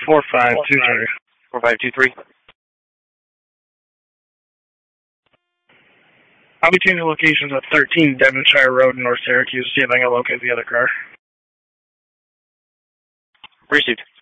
4523. 4523. I'll be changing locations at 13 Devonshire Road in North Syracuse, see if I can locate the other car. Received.